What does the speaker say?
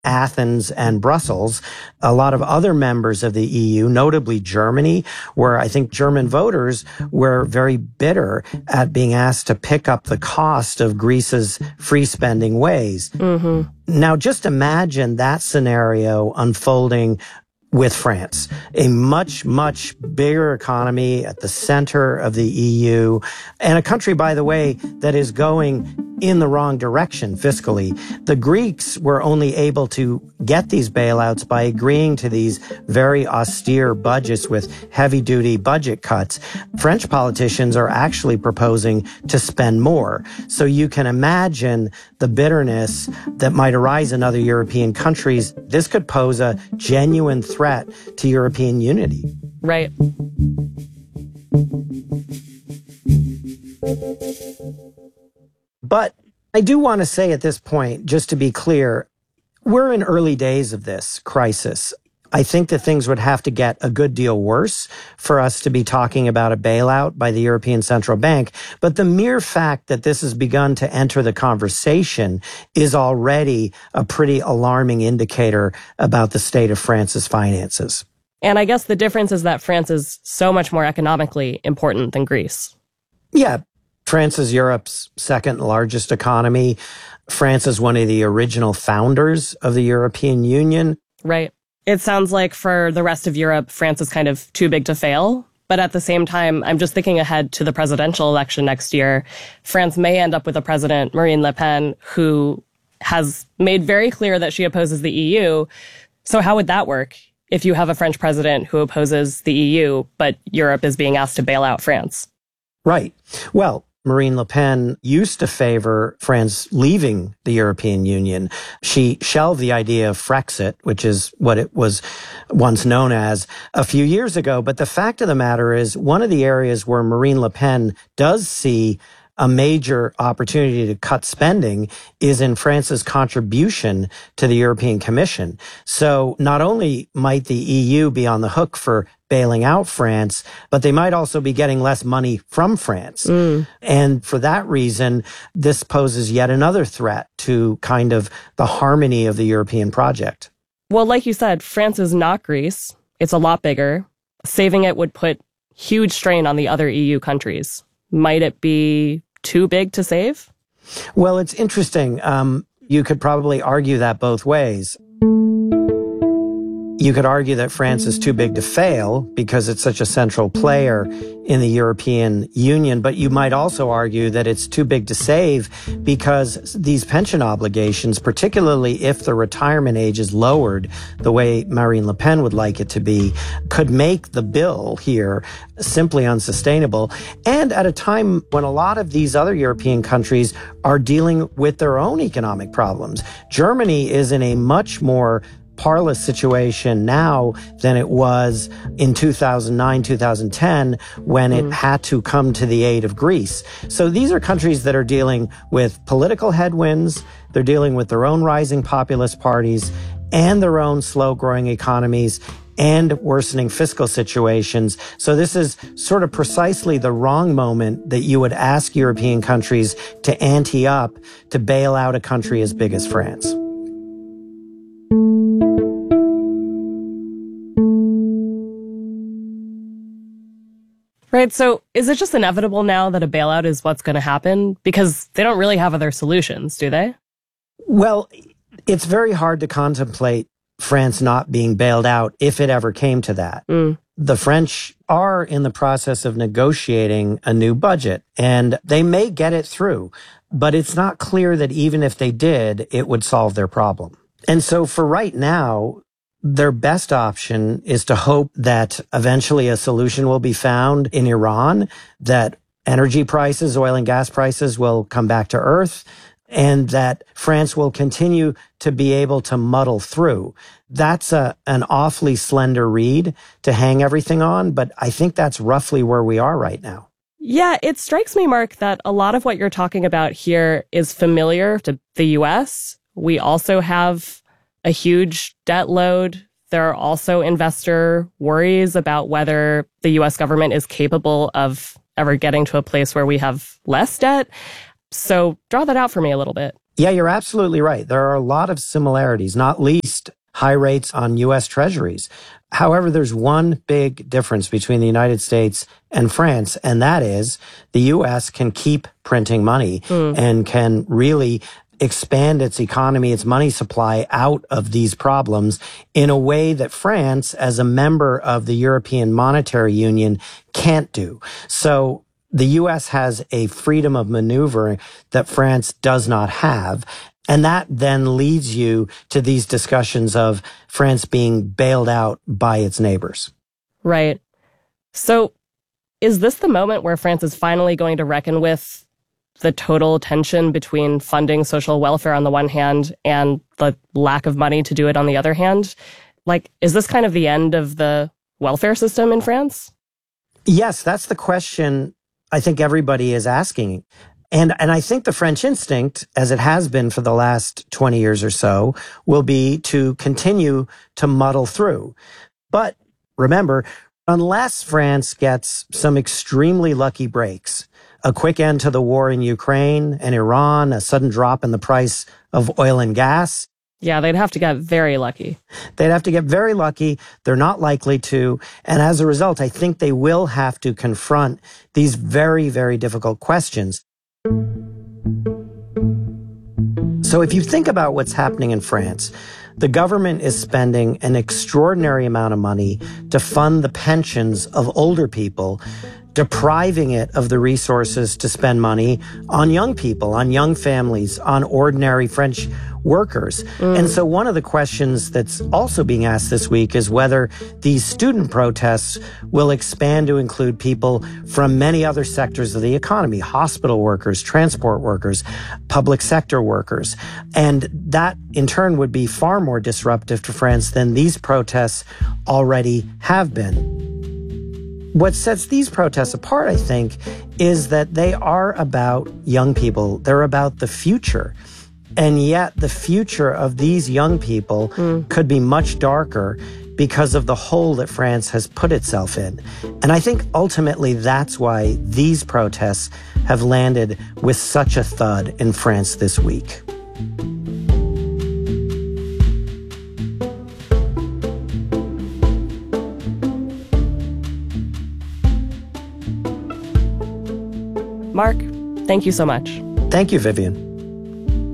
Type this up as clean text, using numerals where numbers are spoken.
Athens and Brussels. A lot of other members of the EU, notably Germany, where I think German voters were very bitter at being asked to pick up the cost of Greece's free spending ways. Mm-hmm. Now, just imagine that scenario unfolding with France, a much, much bigger economy at the center of the EU, and a country, by the way, that is going in the wrong direction fiscally. The Greeks were only able to get these bailouts by agreeing to these very austere budgets with heavy-duty budget cuts. French politicians are actually proposing to spend more. So you can imagine the bitterness that might arise in other European countries. This could pose a genuine threat to European unity. Right. But I do want to say at this point, just to be clear, we're in early days of this crisis. I think that things would have to get a good deal worse for us to be talking about a bailout by the European Central Bank. But the mere fact that this has begun to enter the conversation is already a pretty alarming indicator about the state of France's finances. And I guess the difference is that France is so much more economically important than Greece. Yeah. France is Europe's second largest economy. France is one of the original founders of the European Union. Right. It sounds like for the rest of Europe, France is kind of too big to fail. But at the same time, I'm just thinking ahead to the presidential election next year. France may end up with a president, Marine Le Pen, who has made very clear that she opposes the EU. So how would that work if you have a French president who opposes the EU, but Europe is being asked to bail out France? Right. Well, Marine Le Pen used to favor France leaving the European Union. She shelved the idea of Frexit, which is what it was once known as, a few years ago. But the fact of the matter is, one of the areas where Marine Le Pen does see a major opportunity to cut spending is in France's contribution to the European Commission. So not only might the EU be on the hook for bailing out France, but they might also be getting less money from France. And for that reason, this poses yet another threat to kind of the harmony of the European project. Well, like you said, France is not Greece. It's a lot bigger. Saving it would put huge strain on the other EU countries. Might it be too big to save? Well, it's interesting. You could probably argue that both ways. You could argue that France is too big to fail because it's such a central player in the European Union, but you might also argue that it's too big to save because these pension obligations, particularly if the retirement age is lowered the way Marine Le Pen would like it to be, could make the bill here simply unsustainable. And at a time when a lot of these other European countries are dealing with their own economic problems. Germany is in a much more parlous situation now than it was in 2009, 2010, when it had to come to the aid of Greece. So these are countries that are dealing with political headwinds. They're dealing with their own rising populist parties and their own slow-growing economies and worsening fiscal situations. So this is sort of precisely the wrong moment that you would ask European countries to ante up to bail out a country as big as France. Right. So is it just inevitable now that a bailout is what's going to happen? Because they don't really have other solutions, do they? Well, it's very hard to contemplate France not being bailed out if it ever came to that. The French are in the process of negotiating a new budget, and they may get it through, but it's not clear that even if they did, it would solve their problem. And so for right now, their best option is to hope that eventually a solution will be found in Iran, that energy prices, oil and gas prices will come back to earth, and that France will continue to be able to muddle through. That's an awfully slender reed to hang everything on, but I think that's roughly where we are right now. Yeah, it strikes me, Mark, that a lot of what you're talking about here is familiar to the U.S. We also have a huge debt load. There are also investor worries about whether the U.S. government is capable of ever getting to a place where we have less debt. So draw that out for me a little bit. Yeah, you're absolutely right. There are a lot of similarities, not least high rates on U.S. treasuries. However, there's one big difference between the United States and France, and that is the U.S. can keep printing money and can really expand its economy, its money supply out of these problems in a way that France, as a member of the European Monetary Union, can't do. So the U.S. has a freedom of maneuver that France does not have. And that then leads you to these discussions of France being bailed out by its neighbors. Right. So is this the moment where France is finally going to reckon with the total tension between funding social welfare on the one hand and the lack of money to do it on the other hand? Like, is this kind of the end of the welfare system in France? Yes, that's the question I think everybody is asking. And I think the French instinct, as it has been for the last 20 years or so, will be to continue to muddle through. But remember, unless France gets some extremely lucky breaks, a quick end to the war in Ukraine and Iran, a sudden drop in the price of oil and gas. Yeah, they'd have to get very lucky. They'd have to get very lucky. They're not likely to. And as a result, I think they will have to confront these very, very difficult questions. So if you think about what's happening in France, the government is spending an extraordinary amount of money to fund the pensions of older people, depriving it of the resources to spend money on young people, on young families, on ordinary French workers. And so one of the questions that's also being asked this week is whether these student protests will expand to include people from many other sectors of the economy, hospital workers, transport workers, public sector workers. And that in turn would be far more disruptive to France than these protests already have been. What sets these protests apart, I think, is that they are about young people. They're about the future. And yet the future of these young people could be much darker because of the hole that France has put itself in. And I think ultimately that's why these protests have landed with such a thud in France this week. Mark, thank you so much. Thank you, Vivian.